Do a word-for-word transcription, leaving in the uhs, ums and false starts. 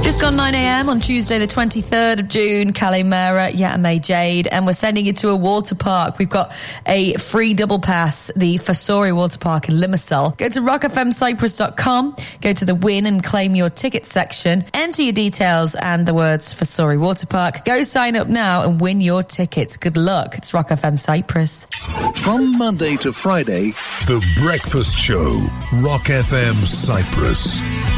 Just gone nine a.m. on Tuesday the twenty-third of June. Calais Mera, yeah, and May Jade, and we're sending you to a water park. We've got a free double pass, the Fasori Water Park in Limassol. Go to rock f m cyprus dot com, go to the win and claim your ticket section, enter your details and the words Fasori Water Park. Go sign up now and win your tickets. Good luck. It's Rock F M Cyprus. From Monday to Friday, The Breakfast Show, Rock F M Cyprus.